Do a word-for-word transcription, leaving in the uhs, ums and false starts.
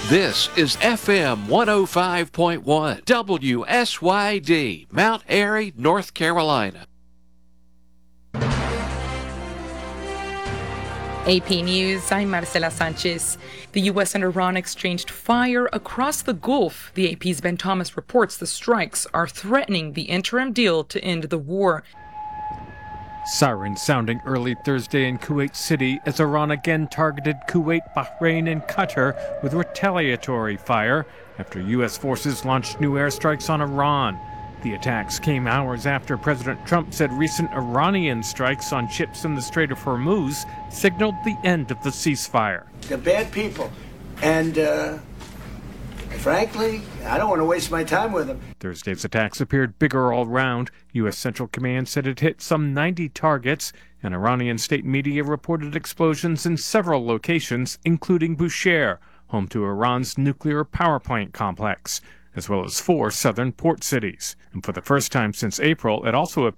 This is F M one oh five point one, W S Y D, Mount Airy, North Carolina. A P News, I'm Marcela Sanchez. The U S and Iran exchanged fire across the Gulf. The A P's Ben Thomas reports the strikes are threatening the interim deal to end the war. Sirens sounding early Thursday in Kuwait City as Iran again targeted Kuwait, Bahrain, and Qatar with retaliatory fire after U S forces launched new airstrikes on Iran. The attacks came hours after President Trump said recent Iranian strikes on ships in the Strait of Hormuz signaled the end of the ceasefire. They're bad people, and uh, frankly, I don't want to waste my time with them. Thursday's attacks appeared bigger all round. U S Central Command said it hit some ninety targets, and Iranian state media reported explosions in several locations, including Bushehr, home to Iran's nuclear power plant complex, as well as four southern port cities. And for the first time since April, it also appeared